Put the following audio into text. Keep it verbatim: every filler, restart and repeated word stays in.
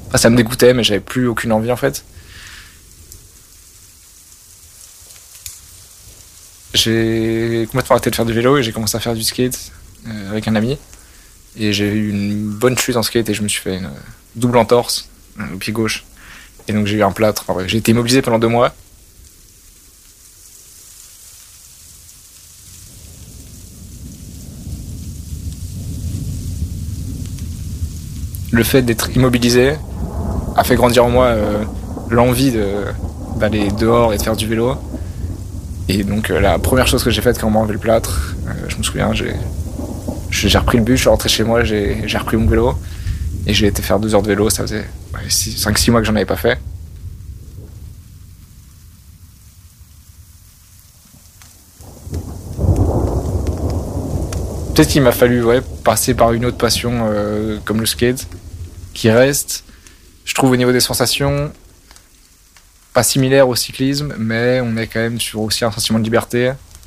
Enfin, ça me dégoûtait, mais j'avais plus aucune envie en fait. J'ai complètement arrêté de faire du vélo et j'ai commencé à faire du skate euh, avec un ami. Et j'ai eu une bonne chute en skate et je me suis fait une double entorse euh, au pied gauche. Et donc j'ai eu un plâtre. Enfin, bref, j'ai été immobilisé pendant deux mois. Le fait d'être immobilisé a fait grandir en moi euh, l'envie de, d'aller dehors et de faire du vélo. Et donc euh, la première chose que j'ai faite quand on m'a enlevé le plâtre, euh, je me souviens, j'ai, j'ai repris le bus, je suis rentré chez moi, j'ai, j'ai repris mon vélo et j'ai été faire deux heures de vélo. Ça faisait ouais, cinq six mois que j'en avais pas fait. Peut-être qu'il m'a fallu ouais, passer par une autre passion euh, comme le skate, qui reste, je trouve au niveau des sensations, pas similaire au cyclisme, mais on est quand même sur aussi un sentiment de liberté.